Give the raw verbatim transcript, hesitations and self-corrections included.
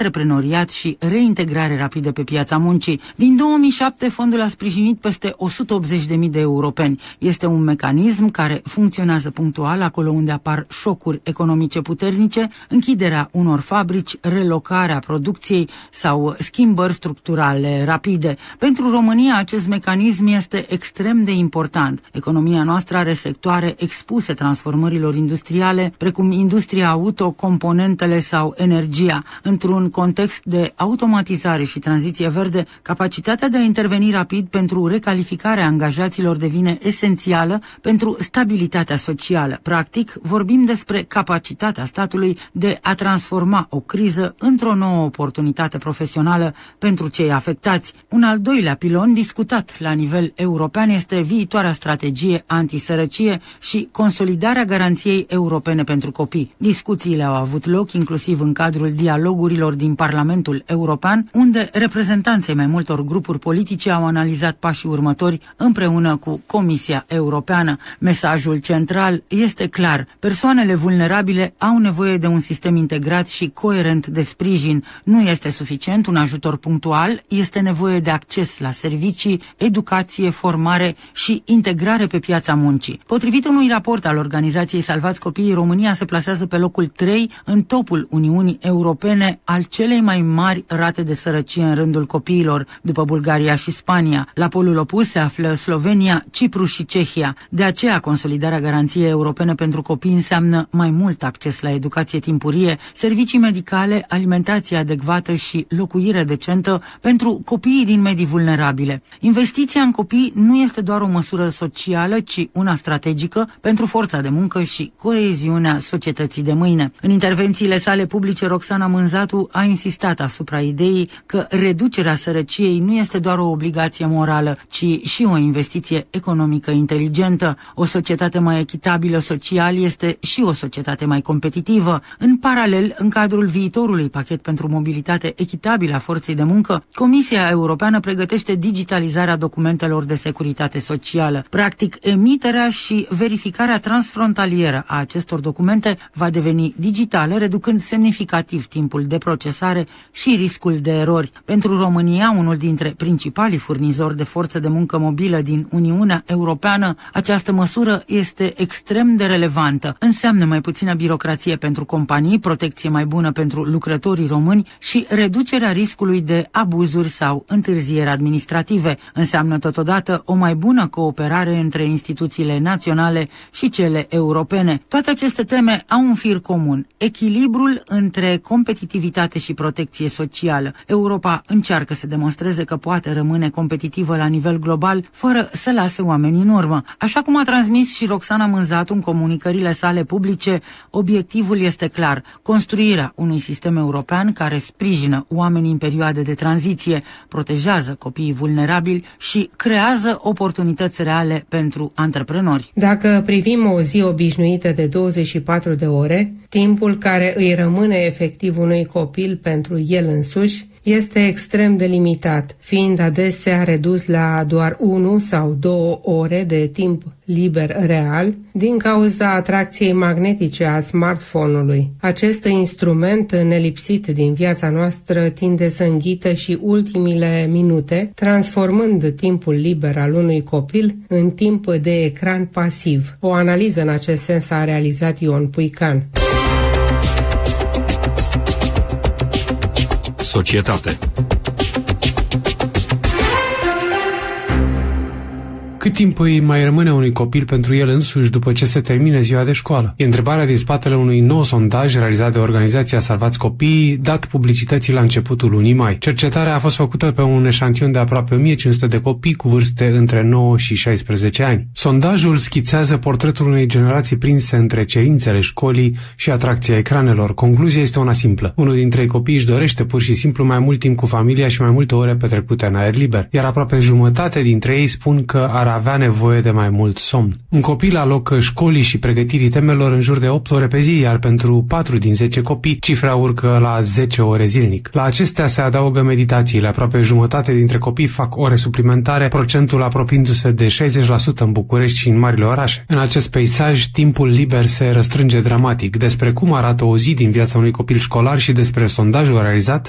antreprenoriat și reintegrare rapidă pe piața muncii. Din două mii șapte, fondul a sprijinit peste o sută optzeci de mii de europeni. Este un mecanism care funcționează punctual acolo unde apar șocuri economice puternice, închiderea unor fabrici, relocarea producției sau schimbări structurale rapide. Pentru România acest mecanism este extrem de important. Economia noastră are sectoare expuse transformărilor industriale, precum industria auto, componentele sau energia. Într-un context de automatizare și tranziție verde, capacitatea de a interveni rapid pentru recalificarea angajaților devine esențială pentru stabilitatea socială. Practic, vorbim despre capacitatea statului de a transforma o criză într-o nouă oportunitate profesională pentru cei afectați. Un al doilea pilon discutat la nivel european este viitoarea strategie antisărăcie și consolidarea garanției europene pentru copii. Discuțiile au avut loc inclusiv în cadrul dialogurilor din Parlamentul European, unde reprezentanții mai multor grupuri politice au analizat pașii următori împreună cu Comisia Europeană. Mesajul central este clar. Persoanele vulnerabile au nevoie de un sistem integrat și coerent de sprijin. Nu este suficient un ajutor punctual, este nevoie de acces la servicii, educație, formare și integrare pe piața muncii. Potrivit unui raport al organizației Salvați Copiii, România se plasează pe locul trei în topul Uniunii Europene al celei mai mari rate de sărăcie în rândul copiilor, după Bulgaria și Spania. La polul opus se află Slovenia, Cipru și Cehia. De aceea, consolidarea garanției europene pentru copii înseamnă mai mult acces la educație timpurie, servicii medicale, alimentație adecvată și locuire decentă pentru copiii din medii vulnerabile. Investiția în copii nu este doar o măsură socială, ci una strategică pentru forța de muncă și coeziunea societății de mâine. În intervențiile sale publice, Roxana Mânzatu a insistat asupra ideii că reducerea sărăciei nu este doar o obligație morală, ci și o investiție economică inteligentă. O societate mai echitabilă social este și o societate mai competitivă. În paralel, în cadrul viitorului pachet pentru mobilitate echitabilă a forței de muncă, Comisia Europeană pregătește digitalizarea documentelor de securitate socială. Practic, emiterea și verificarea transfrontalieră a acestor documente va deveni digitală, reducând semnificativ timpul de procesare și riscul de erori. Pentru România, unul dintre principalii furnizori de forță de muncă mobilă din Uniunea Europeană, această măsură este extrem de relevantă. Înseamnă mai puțină birocrație pentru companii, protecție mai bună pentru lucrătorii români și reducerea riscului de abuzuri sau întârzieri administrative. Înseamnă totodată o mai bună cooperare între instituțiile naționale și cele europene. Toate aceste teme au un fir comun: echilibrul între competitivitate și protecție socială. Europa încearcă să demonstreze că poate rămâne competitivă la nivel global fără să lase oamenii în urmă. Așa cum a transmis și Roxana Mânzatu în comunicările sale publice, obiectivul este clar: construirea unui sistem european care sprijină oamenii în perioade de tranziție, protejează copiii vulnerabili și creează oportunități reale pentru antreprenori. Dacă privim o zi obișnuită de douăzeci și patru de ore, timpul care îi rămâne efectiv unui copil pentru el însuși este extrem de limitat, fiind adesea redus la doar unu sau două ore de timp liber real din cauza atracției magnetice a smartphone-ului. Acest instrument nelipsit din viața noastră tinde să înghită și ultimile minute, transformând timpul liber al unui copil în timp de ecran pasiv. O analiză în acest sens a realizat Ion Puican. Societate. Cât timp îi mai rămâne unui copil pentru el însuși după ce se termine ziua de școală? E întrebarea din spatele unui nou sondaj realizat de organizația Salvați Copiii, dat publicității la începutul lunii mai. Cercetarea a fost făcută pe un eșantion de aproape o mie cinci sute de copii cu vârste între nouă și șaisprezece ani. Sondajul schițează portretul unei generații prinse între cerințele școlii și atracția ecranelor. Concluzia este una simplă: unul dintre copii își dorește pur și simplu mai mult timp cu familia și mai multe ore petrecute în aer liber, iar aproape jumătate dintre ei spun că ar avea nevoie de mai mult somn. Un copil alocă școlii și pregătirii temelor în jur de opt ore pe zi, iar pentru patru din zece copii cifra urcă la zece ore zilnic. La acestea se adaugă meditațiile. Aproape jumătate dintre copii fac ore suplimentare, procentul apropiindu-se de șaizeci la sută în București și în marile orașe. În acest peisaj, timpul liber se răstrânge dramatic. Despre cum arată o zi din viața unui copil școlar și despre sondajul realizat,